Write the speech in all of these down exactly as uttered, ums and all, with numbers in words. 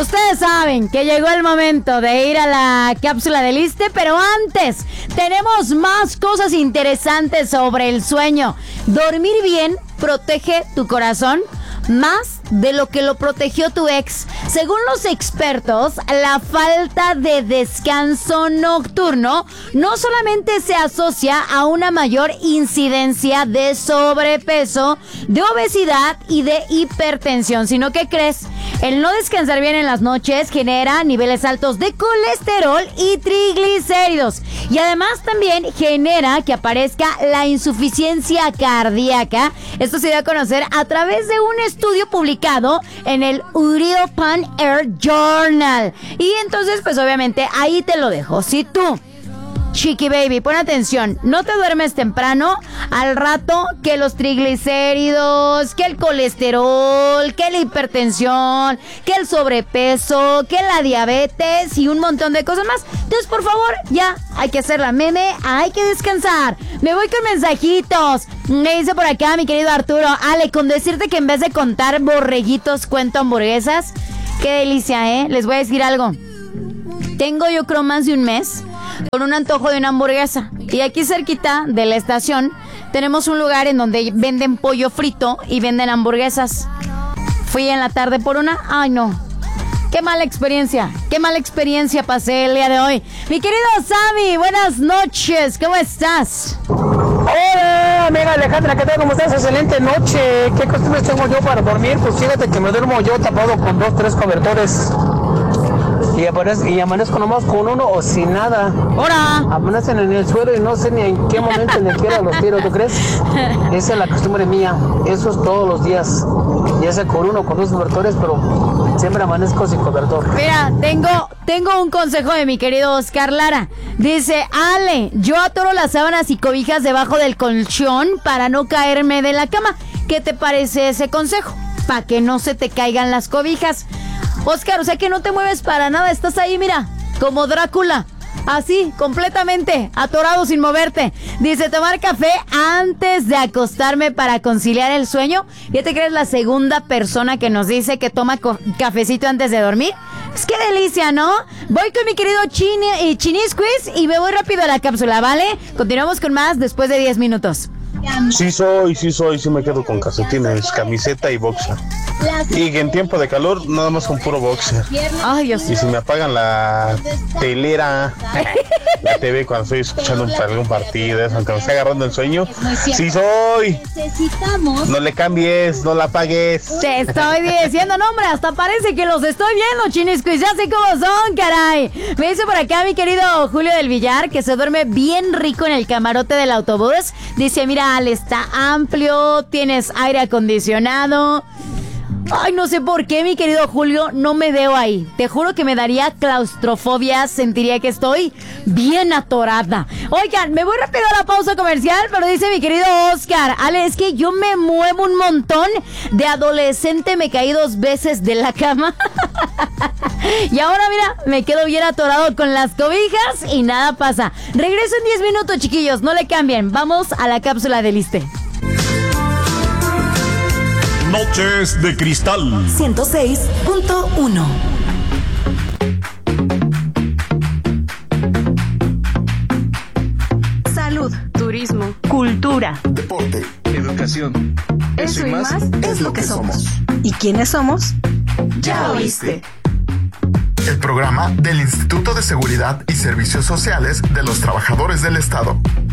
ustedes saben que llegó el momento de ir a la cápsula del ISSSTE, pero antes tenemos más cosas interesantes sobre el sueño. Dormir bien protege tu corazón más de lo que lo protegió tu ex. Según los expertos, la falta de descanso nocturno no solamente se asocia a una mayor incidencia de sobrepeso, de obesidad y de hipertensión, sino que crees, el no descansar bien en las noches genera niveles altos de colesterol y triglicéridos. Y además también genera que aparezca la insuficiencia cardíaca. Esto se dio a conocer a través de un estudio publicado en el European Air Journal. Y entonces, pues obviamente ahí te lo dejo. Si tú, Chiqui Baby, pon atención, no te duermes temprano, al rato que los triglicéridos, que el colesterol, que la hipertensión, que el sobrepeso, que la diabetes y un montón de cosas más. Entonces, por favor, ya, hay que hacer la meme, hay que descansar. Me voy con mensajitos. Me dice por acá mi querido Arturo, Ale, con decirte que en vez de contar borreguitos, cuento hamburguesas. Qué delicia, ¿eh? Les voy a decir algo. Tengo yo creo más de un mes con un antojo de una hamburguesa. Y aquí cerquita de la estación tenemos un lugar en donde venden pollo frito y venden hamburguesas. Fui en la tarde por una. Ay, no. Qué mala experiencia. Qué mala experiencia pasé el día de hoy. Mi querido Sammy, buenas noches. ¿Cómo estás? Hola, amiga Alejandra, ¿qué tal? ¿Cómo estás? Excelente noche. ¿Qué costumbres tengo yo para dormir? Pues fíjate que me duermo yo tapado con dos, tres cobertores. Y, aparezco, y amanezco nomás con uno o sin nada. ¡Hora! Amanecen en el suelo y no sé ni en qué momento en el tierra los tiro, ¿tú crees? Esa es la costumbre mía. Eso es todos los días. Ya sea con uno o con dos cobertores, pero siempre amanezco sin cobertor. Mira, tengo, tengo un consejo de mi querido Oscar Lara. Dice, Ale, yo atoro las sábanas y cobijas debajo del colchón para no caerme de la cama. ¿Qué te parece ese consejo? Para que no se te caigan las cobijas. Oscar, o sea que no te mueves para nada, estás ahí, mira, como Drácula, así, completamente, atorado sin moverte. Dice, tomar café antes de acostarme para conciliar el sueño. ¿Ya te crees la segunda persona que nos dice que toma co- cafecito antes de dormir? Pues qué delicia, ¿no? Voy con mi querido Chini, Chinisquis y me voy rápido a la cápsula, ¿vale? Continuamos con más después de diez minutos. Sí soy, sí soy, sí me quedo con calcetines, camiseta y boxer. Y en tiempo de calor, nada más con puro boxer. Ay, Dios. Y si me apagan la telera, la T V cuando estoy escuchando un, algún partido, eso, aunque me esté agarrando el sueño, sí soy. No le cambies, no la apagues. Te estoy diciendo, no, hombre, hasta parece que los estoy viendo, Chinisquis, ya sé cómo son, caray. Me dice por acá mi querido Julio del Villar que se duerme bien rico en el camarote del autobús. Dice, mira, Ale, está amplio, tienes aire acondicionado. Ay, no sé por qué, mi querido Julio, no me veo ahí. Te juro que me daría claustrofobia, sentiría que estoy bien atorada. Oigan, me voy rápido a la pausa comercial, pero dice mi querido Oscar, Ale, es que yo me muevo un montón. De adolescente me caí dos veces de la cama. Y ahora, mira, me quedo bien atorado con las cobijas y nada pasa. Regreso en diez minutos, chiquillos, no le cambien. Vamos a la cápsula del ISSSTE. Noches de Cristal ciento seis punto uno. Salud, turismo, cultura, deporte, educación. Eso, Eso y más, más es lo que somos. ¿Y quiénes somos? Ya oíste. El programa del Instituto de Seguridad y Servicios Sociales de los Trabajadores del Estado.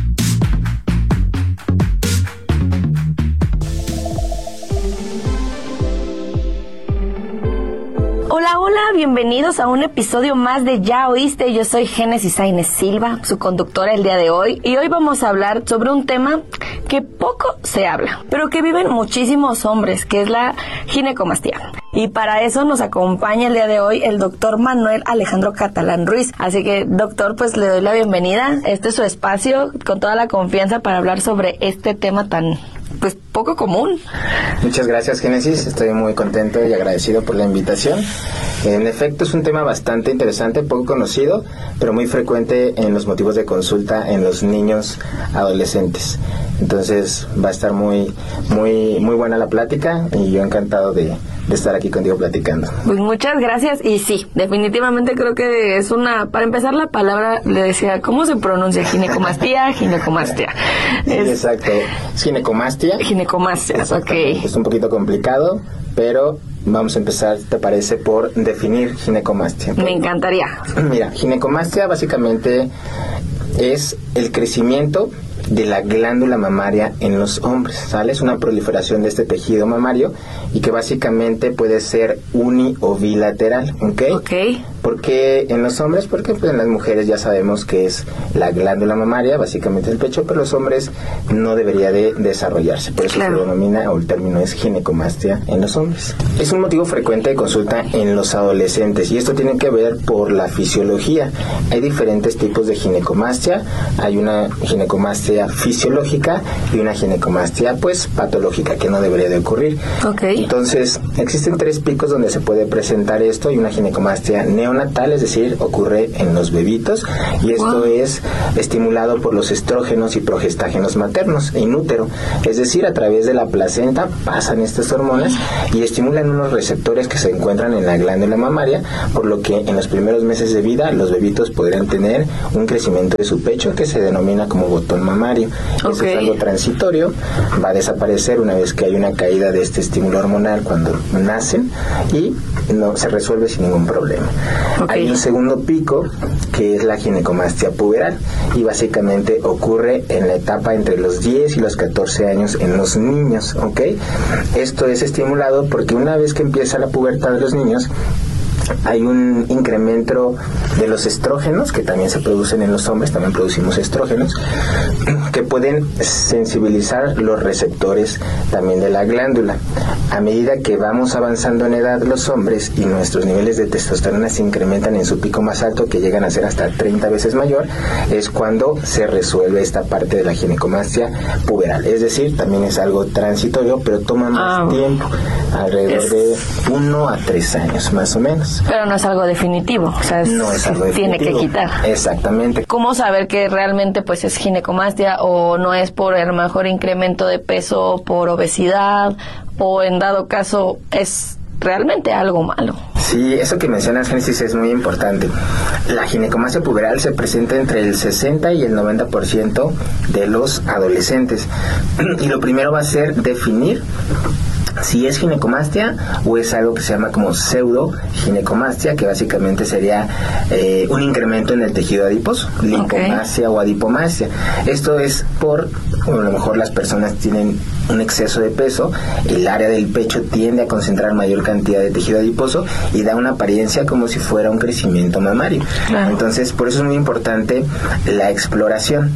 Hola, hola, bienvenidos a un episodio más de Ya Oíste. Yo soy Génesis Sainz Silva, su conductora el día de hoy. Y hoy vamos a hablar sobre un tema que poco se habla, pero que viven muchísimos hombres, que es la ginecomastía. Y para eso nos acompaña el día de hoy el doctor Manuel Alejandro Catalán Ruiz. Así que, doctor, pues le doy la bienvenida. Este es su espacio, con toda la confianza para hablar sobre este tema tan, pues, poco común. Muchas gracias, Génesis. Estoy muy contento y agradecido por la invitación. En efecto, es un tema bastante interesante, poco conocido, pero muy frecuente en los motivos de consulta en los niños adolescentes. Entonces va a estar muy muy muy buena la plática y yo encantado de, de estar aquí contigo platicando. Pues muchas gracias y sí, definitivamente creo que es una, para empezar la palabra, le decía, ¿cómo se pronuncia? Ginecomastia, ginecomastia. Sí, es, exacto, es ginecomastia. Ginecomastia, ok. Es un poquito complicado, pero vamos a empezar, ¿te parece?, por definir ginecomastia. Me encantaría. Mira, ginecomastia básicamente es el crecimiento de la glándula mamaria en los hombres, ¿sale? Es una proliferación de este tejido mamario y que básicamente puede ser uni o bilateral, ¿ok? Ok. ¿Por qué en los hombres? Porque pues, en las mujeres ya sabemos que es la glándula mamaria, básicamente el pecho, pero los hombres no debería de desarrollarse, por eso claro. Se denomina, o el término es ginecomastia en los hombres. Es un motivo frecuente de consulta en los adolescentes y esto tiene que ver por la fisiología. Hay diferentes tipos de ginecomastia, hay una ginecomastia fisiológica y una ginecomastia pues patológica que no debería de ocurrir. Okay. Entonces existen tres picos donde se puede presentar esto. Hay una ginecomastia neonatal, es decir, ocurre en los bebitos y esto wow. es estimulado por los estrógenos y progestágenos maternos en útero, es decir, a través de la placenta pasan estas hormonas y estimulan unos receptores que se encuentran en la glándula mamaria, por lo que en los primeros meses de vida los bebitos podrían tener un crecimiento de su pecho que se denomina como botón mamario. Okay. Eso es algo transitorio, va a desaparecer una vez que hay una caída de este estímulo hormonal cuando nacen y no se resuelve sin ningún problema. Okay. Hay un segundo pico que es la ginecomastia puberal y básicamente ocurre en la etapa entre los diez y los catorce años en los niños, ¿ok? Esto es estimulado porque una vez que empieza la pubertad de los niños hay un incremento de los estrógenos que también se producen en los hombres, también producimos estrógenos que pueden sensibilizar los receptores también de la glándula. A medida que vamos avanzando en edad los hombres y nuestros niveles de testosterona se incrementan en su pico más alto, que llegan a ser hasta treinta veces mayor, es cuando se resuelve esta parte de la ginecomastia puberal. Es decir, también es algo transitorio, pero toma más ah, tiempo, alrededor es... de uno a tres años más o menos. Pero no es algo definitivo, o sea, es, no es algo tiene definitivo. Que quitar. Exactamente. ¿Cómo saber que realmente pues es ginecomastia o no es por el mejor incremento de peso, por obesidad o en dado caso es realmente algo malo? Sí, eso que mencionas, Génesis, es muy importante. La ginecomastia puberal se presenta entre el sesenta y el noventa por ciento de los adolescentes y lo primero va a ser definir si es ginecomastia o es algo que se llama como pseudo ginecomastia, que básicamente sería eh, un incremento en el tejido adiposo, lipomastia okay. o adipomastia. Esto es por, bueno, a lo mejor las personas tienen un exceso de peso, el área del pecho tiende a concentrar mayor cantidad de tejido adiposo y da una apariencia como si fuera un crecimiento mamario. Claro. Entonces, por eso es muy importante la exploración.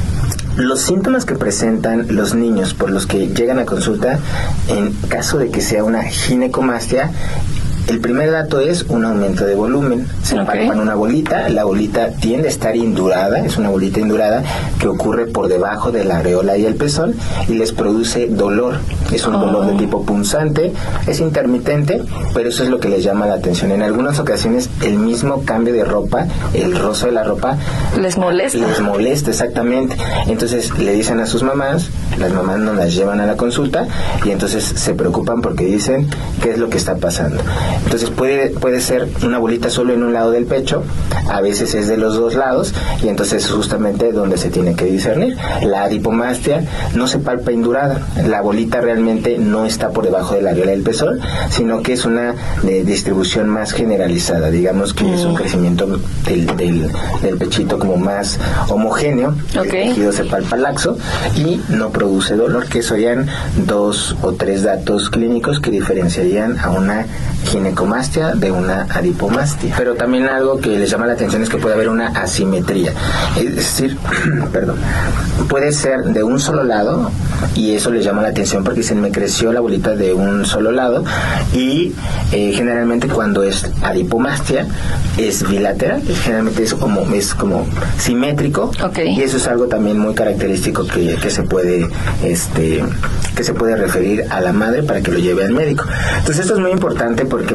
Los síntomas que presentan los niños por los que llegan a consulta en caso de que sea una ginecomastia, el primer dato es un aumento de volumen. Se okay. palpan una bolita, la bolita tiende a estar indurada, es una bolita indurada que ocurre por debajo de la areola y el pezón y les produce dolor. Es un oh. dolor de tipo punzante, es intermitente, pero eso es lo que les llama la atención. En algunas ocasiones el mismo cambio de ropa, el rozo de la ropa, les molesta. Les molesta, exactamente. Entonces le dicen a sus mamás, las mamás no las llevan a la consulta y entonces se preocupan porque dicen qué es lo que está pasando. Entonces puede, puede ser una bolita solo en un lado del pecho, a veces es de los dos lados y entonces es justamente donde se tiene que discernir. La adipomastia no se palpa indurada, la bolita realmente no está por debajo de la areola del pezón, sino que es una de distribución más generalizada, digamos que mm. es un crecimiento del, del, del pechito como más homogéneo, okay. el tejido se palpa laxo y no produce dolor, que serían dos o tres datos clínicos que diferenciarían a una ginecomastia de una adipomastia. Pero también algo que les llama la atención es que puede haber una asimetría, es decir, perdón, puede ser de un solo lado y eso les llama la atención porque se me creció la bolita de un solo lado y eh, generalmente cuando es adipomastia es bilateral, generalmente es como, es como simétrico okay. y eso es algo también muy característico que, que se puede este que se puede referir a la madre para que lo lleve al médico. Entonces esto es muy importante porque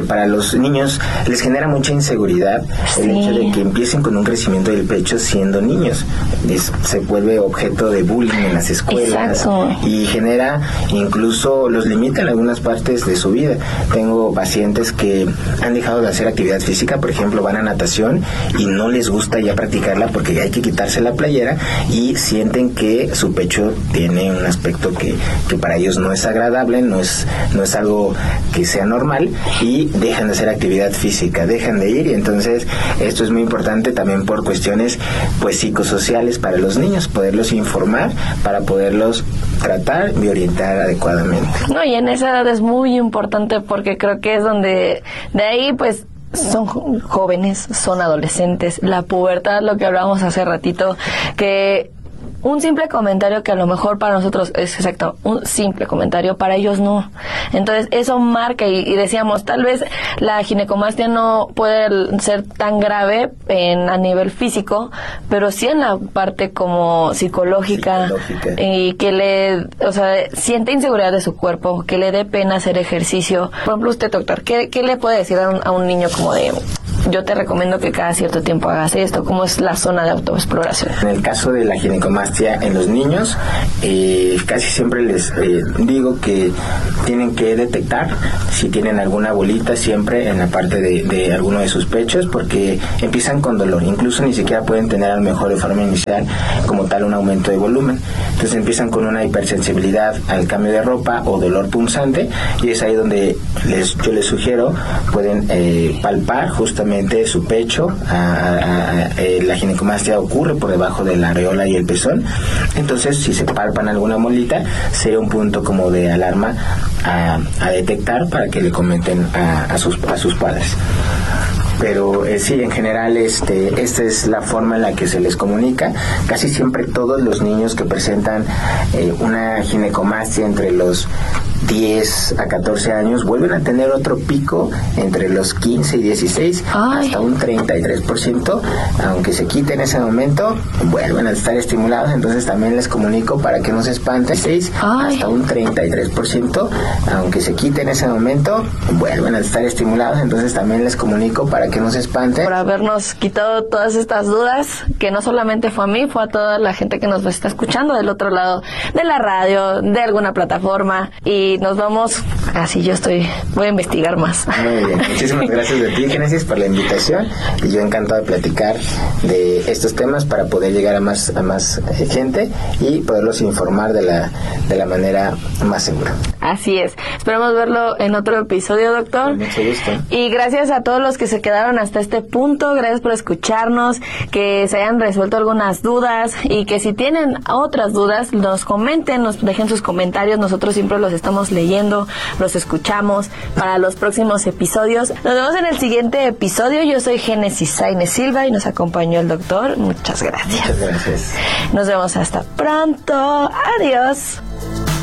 para los niños les genera mucha inseguridad sí. el hecho de que empiecen con un crecimiento del pecho siendo niños. Es, se vuelve objeto de bullying en las escuelas. Exacto. Y genera, incluso los limita en algunas partes de su vida. Tengo pacientes que han dejado de hacer actividad física, por ejemplo, van a natación y no les gusta ya practicarla porque hay que quitarse la playera y sienten que su pecho tiene un aspecto que, que para ellos no es agradable, no es, no es algo que sea normal y dejan de hacer actividad física, dejan de ir y entonces esto es muy importante también por cuestiones pues psicosociales para los niños, poderlos informar para poderlos tratar y orientar adecuadamente. No, y en esa edad es muy importante porque creo que es donde de ahí pues son jóvenes, son adolescentes, la pubertad, lo que hablábamos hace ratito, que un simple comentario que a lo mejor para nosotros es exacto, un simple comentario, para ellos no. Entonces eso marca y, y decíamos, tal vez la ginecomastia no puede ser tan grave en a nivel físico, pero sí en la parte como psicológica, psicológica. Y que le, o sea, siente inseguridad de su cuerpo, que le dé pena hacer ejercicio. Por ejemplo, usted, doctor, ¿qué, qué le puede decir a un, a un niño como de... yo te recomiendo que cada cierto tiempo hagas esto? ¿Cómo es la zona de autoexploración? En el caso de la ginecomastia en los niños, eh, casi siempre les eh, digo que tienen que detectar si tienen alguna bolita siempre en la parte de, de alguno de sus pechos, porque empiezan con dolor, incluso ni siquiera pueden tener a lo mejor de forma inicial como tal un aumento de volumen, entonces empiezan con una hipersensibilidad al cambio de ropa o dolor punzante y es ahí donde les, yo les sugiero pueden eh, palpar justamente su pecho. A, a, a, eh, la ginecomastia ocurre por debajo de la areola y el pezón, entonces si se palpan alguna molita sería un punto como de alarma a, a detectar para que le comenten a, a, sus, a sus padres. Pero eh, sí, en general este, esta es la forma en la que se les comunica. Casi siempre todos los niños que presentan eh, una ginecomastia entre los diez a catorce años vuelven a tener otro pico entre los quince y dieciséis. Ay. Hasta un treinta y tres por ciento, aunque se quite en ese momento vuelven a estar estimulados, entonces también les comunico para que no se espanten. Ay. Hasta un treinta y tres por ciento, aunque se quite en ese momento vuelven a estar estimulados, entonces también les comunico para que no se espanten. Por habernos quitado todas estas dudas, que no solamente fue a mí, fue a toda la gente que nos está escuchando del otro lado de la radio, de alguna plataforma, y nos vamos, así yo estoy, voy a investigar más. Muy bien, muchísimas gracias a ti, Génesis, por la invitación, y yo encantado de platicar de estos temas para poder llegar a más a más gente y poderlos informar de la de la manera más segura. Así es, esperamos verlo en otro episodio, doctor. Con mucho gusto. Y gracias a todos los que se quedaron hasta este punto, gracias por escucharnos, que se hayan resuelto algunas dudas y que si tienen otras dudas nos comenten, nos dejen sus comentarios, nosotros siempre los estamos leyendo, los escuchamos para los próximos episodios. Nos vemos en el siguiente episodio. Yo soy Génesis Sainz Silva y nos acompañó el doctor. Muchas gracias. Muchas gracias. Nos vemos hasta pronto. Adiós.